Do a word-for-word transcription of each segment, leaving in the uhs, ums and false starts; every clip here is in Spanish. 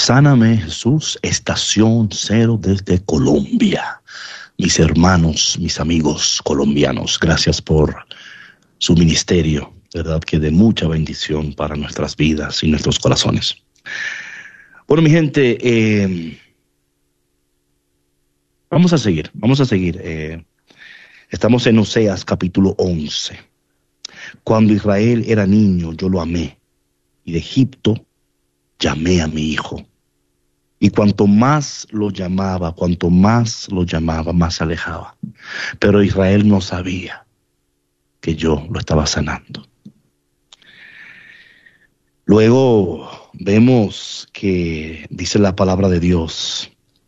Sáname Jesús, Estación Cero desde Colombia. Mis hermanos, mis amigos colombianos, gracias por su ministerio, verdad que de mucha bendición para nuestras vidas y nuestros corazones. Bueno, mi gente, eh, vamos a seguir, vamos a seguir. Eh, estamos en Oseas capítulo once. Cuando Israel era niño, yo lo amé, y de Egipto llamé a mi hijo. Y cuanto más lo llamaba, cuanto más lo llamaba, más se alejaba. Pero Israel no sabía que yo lo estaba sanando. Luego vemos que dice la palabra de Dios: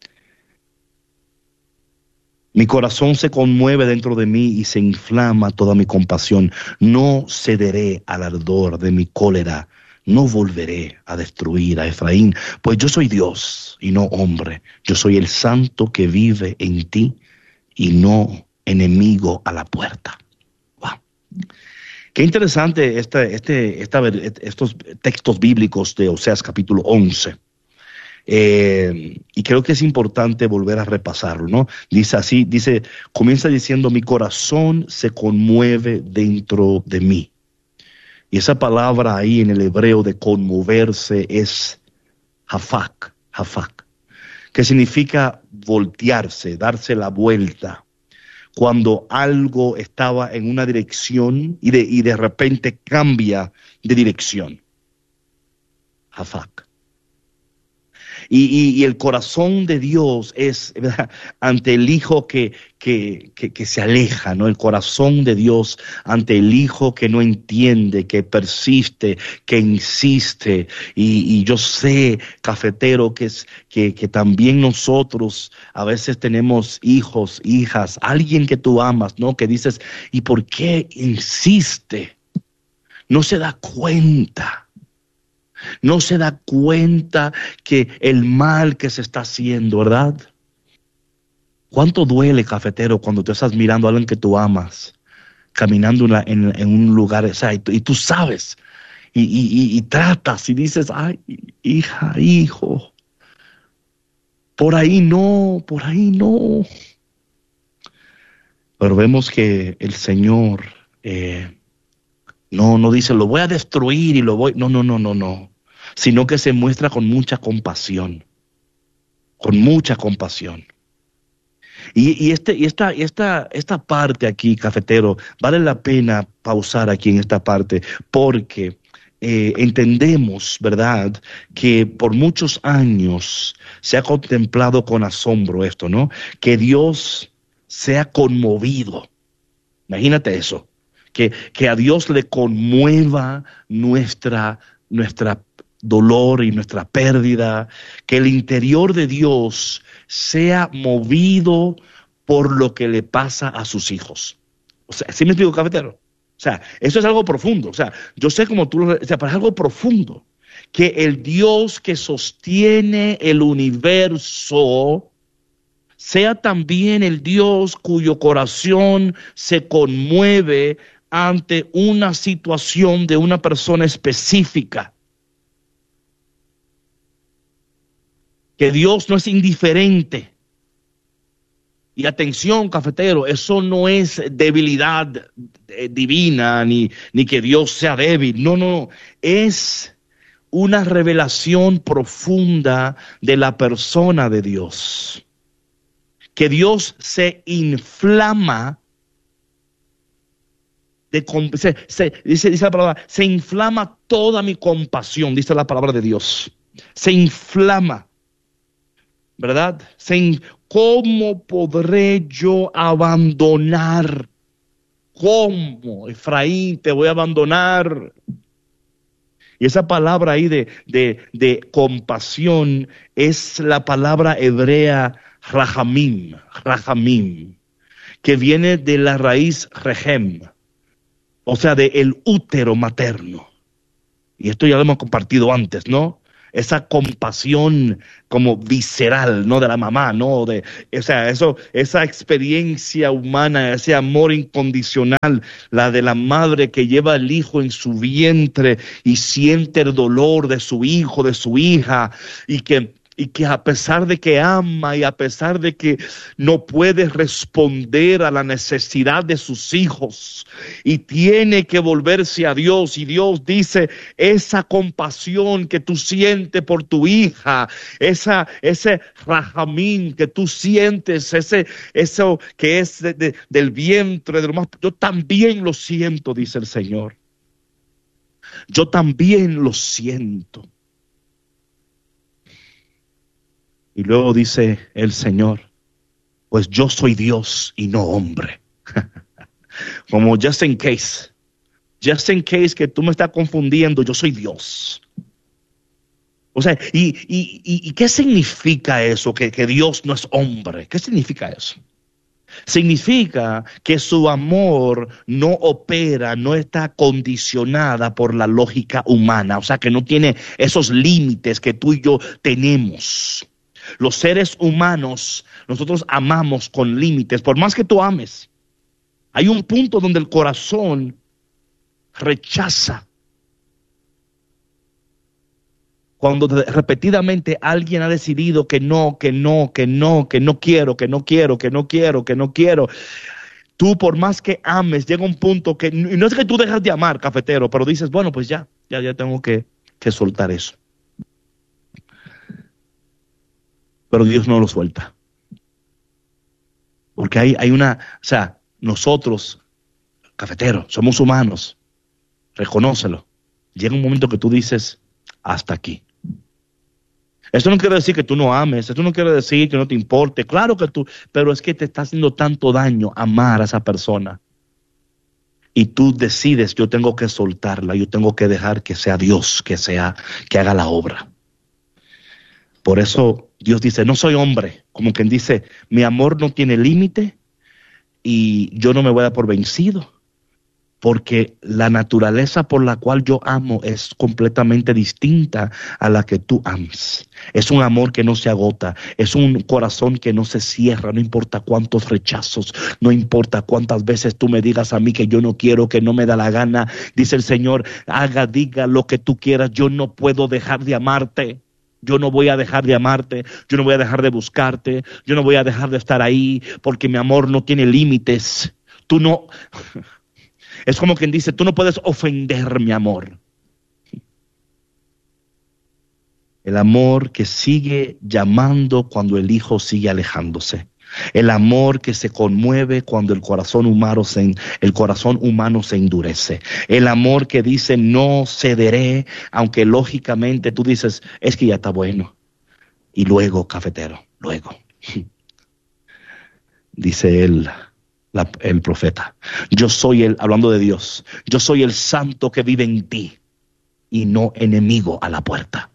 mi corazón se conmueve dentro de mí y se inflama toda mi compasión. No cederé al ardor de mi cólera. No volveré a destruir a Efraín, pues yo soy Dios y no hombre. Yo soy el santo que vive en ti y no enemigo a la puerta. Wow. Qué interesante este, este, esta, estos textos bíblicos de Oseas capítulo once. Eh, y creo que es importante volver a repasarlo, ¿no? Dice así, dice, comienza diciendo: mi corazón se conmueve dentro de mí. Y esa palabra ahí en el hebreo de conmoverse es hafak, hafak, que significa voltearse, darse la vuelta. Cuando algo estaba en una dirección y de, y de repente cambia de dirección. Hafak. Y, y, y el corazón de Dios es, ¿verdad?, ante el hijo que, que, que, que se aleja, ¿no? El corazón de Dios ante el hijo que no entiende, que persiste, que insiste. Y, y yo sé, cafetero, que, es, que, que también nosotros a veces tenemos hijos, hijas, alguien que tú amas, ¿no? Que dices, ¿y por qué insiste? No se da cuenta. No se da cuenta que el mal que se está haciendo, ¿verdad? ¿Cuánto duele, cafetero, cuando tú estás mirando a alguien que tú amas, caminando en, la, en, en un lugar, o sea, y, tú, y tú sabes, y, y, y, y tratas y dices, ay, hija, hijo, por ahí no, por ahí no. Pero vemos que el Señor eh, no, no dice, lo voy a destruir y lo voy, no, no, no, no, no. Sino que se muestra con mucha compasión, con mucha compasión. Y, y, este, y esta, esta, esta parte aquí, cafetero, vale la pena pausar aquí en esta parte, porque eh, entendemos, ¿verdad?, que por muchos años se ha contemplado con asombro esto, ¿no? Que Dios se ha conmovido. Imagínate eso, que, que a Dios le conmueva nuestra, nuestra dolor y nuestra pérdida, que el interior de Dios sea movido por lo que le pasa a sus hijos. O sea, ¿sí me explico, cafetero? O sea, eso es algo profundo. O sea, yo sé como tú lo... O sea, pero es algo profundo. Que el Dios que sostiene el universo sea también el Dios cuyo corazón se conmueve ante una situación de una persona específica. Que Dios no es indiferente. Y atención, cafetero, eso no es debilidad divina, ni, ni que Dios sea débil. No, no, es una revelación profunda de la persona de Dios. Que Dios se inflama, de, se, se, dice, dice la palabra, se inflama toda mi compasión, dice la palabra de Dios. Se inflama. ¿Verdad? ¿Cómo podré yo abandonar? ¿Cómo, Efraín, te voy a abandonar? Y esa palabra ahí de, de, de compasión es la palabra hebrea rahamim, rahamim, que viene de la raíz rehem, o sea, de el útero materno. Y esto ya lo hemos compartido antes, ¿no? esa compasión como visceral, ¿no? De la mamá, ¿no? De, o sea, eso, esa experiencia humana, ese amor incondicional, la de la madre que lleva al hijo en su vientre y siente el dolor de su hijo, de su hija, y que Y que a pesar de que ama y a pesar de que no puede responder a la necesidad de sus hijos y tiene que volverse a Dios, y Dios dice, esa compasión que tú sientes por tu hija, esa, ese rajamín que tú sientes, ese, eso que es de, de, del vientre, de lo más, yo también lo siento, dice el Señor. Yo también lo siento. Y luego dice el Señor, pues yo soy Dios y no hombre. Como just in case, just in case que tú me estás confundiendo, yo soy Dios. O sea, ¿y, y, y, y qué significa eso, que, que Dios no es hombre? ¿Qué significa eso? Significa que su amor no opera, no está condicionada por la lógica humana. O sea, que no tiene esos límites que tú y yo tenemos. Los seres humanos, nosotros amamos con límites, por más que tú ames. Hay un punto donde el corazón rechaza. Cuando repetidamente alguien ha decidido que no, que no, que no, que no quiero, que no quiero, que no quiero, que no quiero. Tú por más que ames, llega un punto que, y no es que tú dejas de amar, cafetero, pero dices, bueno, pues ya, ya, ya tengo que, que soltar eso. Pero Dios no lo suelta. Porque hay, hay una, o sea, nosotros, cafetero, somos humanos, reconócelo. Llega un momento que tú dices, hasta aquí. Esto no quiere decir que tú no ames, esto no quiere decir que no te importe, claro que tú, pero es que te está haciendo tanto daño amar a esa persona. Y tú decides, yo tengo que soltarla, yo tengo que dejar que sea Dios, que sea, que haga la obra. Por eso Dios dice, no soy hombre, como quien dice, mi amor no tiene límite y yo no me voy a dar por vencido, porque la naturaleza por la cual yo amo es completamente distinta a la que tú amas. Es un amor que no se agota, es un corazón que no se cierra, no importa cuántos rechazos, no importa cuántas veces tú me digas a mí que yo no quiero, que no me da la gana. Dice el Señor, haga, diga lo que tú quieras, yo no puedo dejar de amarte. Yo no voy a dejar de amarte, yo no voy a dejar de buscarte, yo no voy a dejar de estar ahí, porque mi amor no tiene límites. Tú no, es como quien dice, tú no puedes ofender mi amor. El amor que sigue llamando cuando el hijo sigue alejándose. El amor que se conmueve cuando el corazón humano se, el corazón humano se endurece. El amor que dice no cederé, aunque lógicamente tú dices, es que ya está bueno. Y luego, cafetero, luego. Dice él, la, el profeta, yo soy el, hablando de Dios, yo soy el santo que vive en ti y no enemigo a la puerta.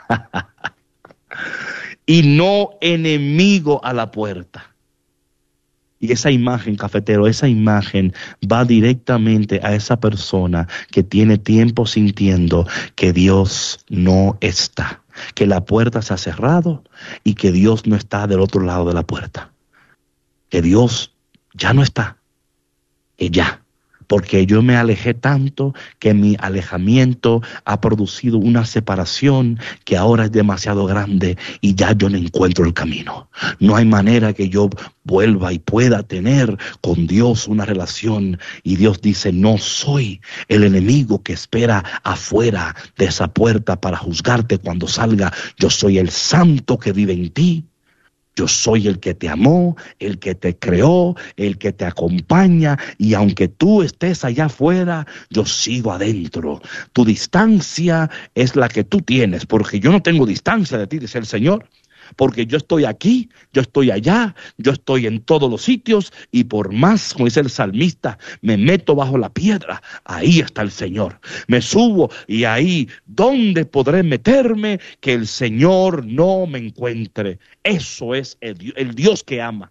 Y no enemigo a la puerta. Y esa imagen, cafetero, esa imagen va directamente a esa persona que tiene tiempo sintiendo que Dios no está, que la puerta se ha cerrado y que Dios no está del otro lado de la puerta, que Dios ya no está, que ya. Porque yo me alejé tanto que mi alejamiento ha producido una separación que ahora es demasiado grande y ya yo no encuentro el camino. No hay manera que yo vuelva y pueda tener con Dios una relación. Y Dios dice, no soy el enemigo que espera afuera de esa puerta para juzgarte cuando salga. Yo soy el santo que vive en ti. Yo soy el que te amó, el que te creó, el que te acompaña, y aunque tú estés allá afuera, yo sigo adentro. Tu distancia es la que tú tienes, porque yo no tengo distancia de ti, dice el Señor. Porque yo estoy aquí, yo estoy allá, yo estoy en todos los sitios, y por más, como dice el salmista, me meto bajo la piedra, ahí está el Señor. Me subo y ahí, ¿dónde podré meterme que el Señor no me encuentre? Eso es el, el Dios que ama.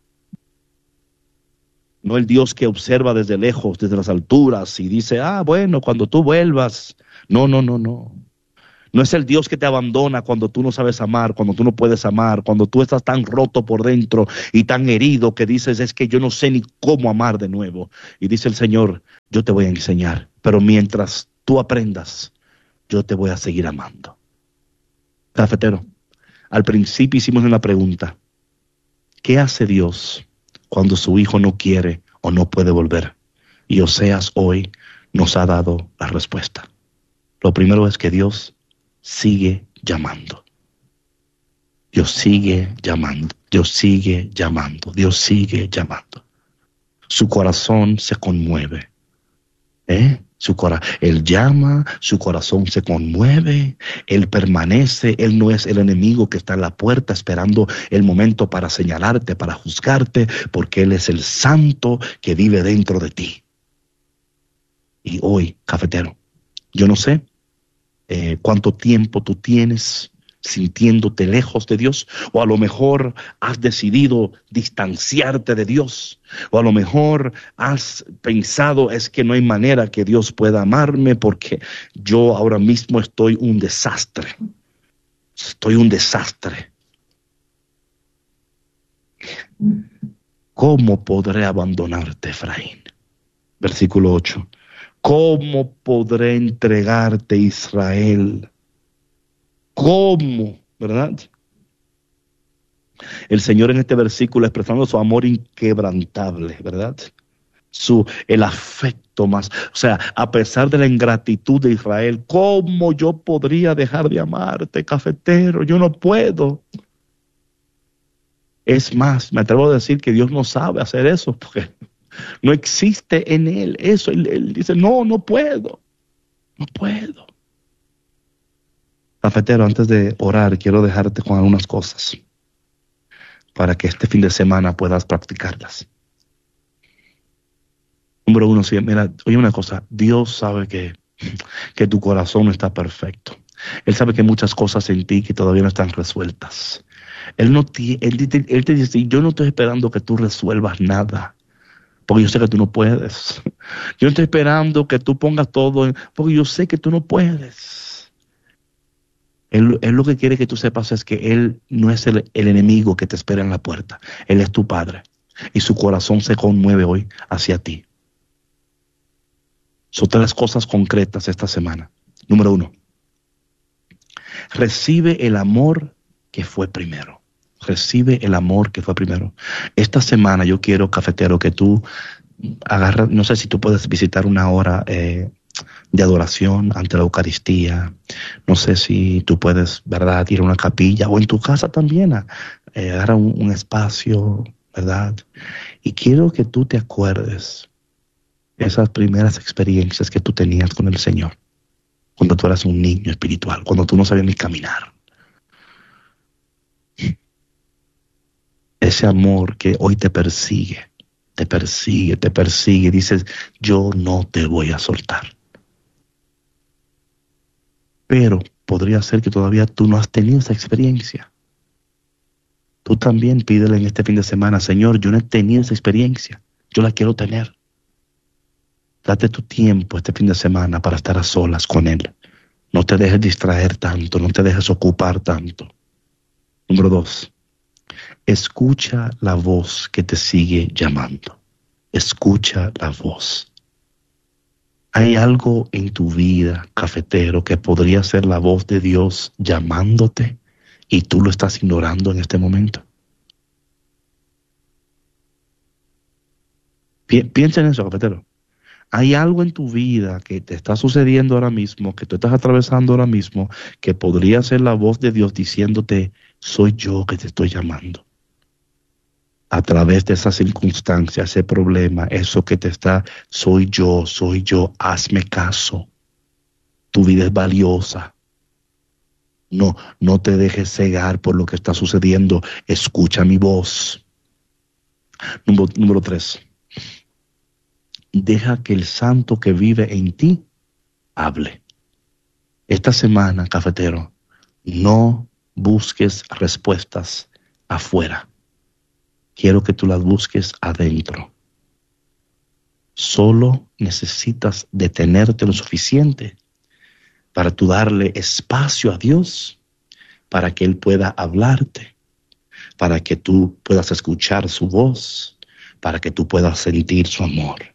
No el Dios que observa desde lejos, desde las alturas, y dice, ah, bueno, cuando tú vuelvas. No, no, no, no. No es el Dios que te abandona cuando tú no sabes amar, cuando tú no puedes amar, cuando tú estás tan roto por dentro y tan herido que dices, es que yo no sé ni cómo amar de nuevo. Y dice el Señor, yo te voy a enseñar, pero mientras tú aprendas, yo te voy a seguir amando. Cafetero, al principio hicimos una pregunta. ¿Qué hace Dios cuando su hijo no quiere o no puede volver? Y Oseas hoy nos ha dado la respuesta. Lo primero es que Dios sigue llamando. Dios sigue llamando. Dios sigue llamando. Dios sigue llamando. Su corazón se conmueve. ¿Eh? Su cora- él llama, su corazón se conmueve, él permanece, él no es el enemigo que está en la puerta esperando el momento para señalarte, para juzgarte, porque él es el santo que vive dentro de ti. Y hoy, cafetero, yo no sé eh, cuánto tiempo tú tienes sintiéndote lejos de Dios, o a lo mejor has decidido distanciarte de Dios, o a lo mejor has pensado es que no hay manera que Dios pueda amarme porque yo ahora mismo estoy un desastre, estoy un desastre. ¿Cómo podré abandonarte, Efraín? Versículo ocho. ¿Cómo podré entregarte, Israel? ¿Cómo? ¿Verdad? El Señor en este versículo expresando su amor inquebrantable, ¿verdad? Su, el afecto más, o sea, a pesar de la ingratitud de Israel, ¿cómo yo podría dejar de amarte, cafetero? Yo no puedo. Es más, me atrevo a decir que Dios no sabe hacer eso, porque no existe en Él eso. Él, él dice, no, no puedo, no puedo. Cafetero, antes de orar, quiero dejarte con algunas cosas para que este fin de semana puedas practicarlas. Número uno, sí, mira, oye una cosa, Dios sabe que, que tu corazón no está perfecto. Él sabe que hay muchas cosas en ti que todavía no están resueltas. Él, no te, él, te, él te dice, yo no estoy esperando que tú resuelvas nada, porque yo sé que tú no puedes. Yo no estoy esperando que tú pongas todo, en, porque yo sé que tú no puedes. Él, él lo que quiere que tú sepas es que Él no es el, el enemigo que te espera en la puerta. Él es tu Padre. Y su corazón se conmueve hoy hacia ti. Son tres cosas concretas esta semana. Número uno, recibe el amor que fue primero. Recibe el amor que fue primero. Esta semana yo quiero, cafetero, que tú agarras, no sé si tú puedes visitar una hora eh, de adoración ante la Eucaristía. No sé si tú puedes, ¿verdad?, ir a una capilla o en tu casa también, a, eh, agarra un, un espacio, ¿verdad? Y quiero que tú te acuerdes esas primeras experiencias que tú tenías con el Señor, cuando tú eras un niño espiritual, cuando tú no sabías ni caminar. Ese amor que hoy te persigue, te persigue, te persigue. Dices, yo no te voy a soltar. Pero podría ser que todavía tú no has tenido esa experiencia. Tú también pídele en este fin de semana, Señor, yo no he tenido esa experiencia, yo la quiero tener. Date tu tiempo este fin de semana para estar a solas con Él. No te dejes distraer tanto, no te dejes ocupar tanto. Número dos, escucha la voz que te sigue llamando. Escucha la voz. ¿Hay algo en tu vida, cafetero, que podría ser la voz de Dios llamándote y tú lo estás ignorando en este momento? Pi- piensa en eso, cafetero. ¿Hay algo en tu vida que te está sucediendo ahora mismo, que tú estás atravesando ahora mismo, que podría ser la voz de Dios diciéndote, soy yo que te estoy llamando? A través de esa circunstancia, ese problema, eso que te está, soy yo, soy yo, hazme caso. Tu vida es valiosa. No, no te dejes cegar por lo que está sucediendo. Escucha mi voz. Número, número tres. Deja que el santo que vive en ti hable. Esta semana, cafetero, no busques respuestas afuera. Quiero que tú las busques adentro. Solo necesitas detenerte lo suficiente para tú darle espacio a Dios, para que Él pueda hablarte, para que tú puedas escuchar su voz, para que tú puedas sentir su amor.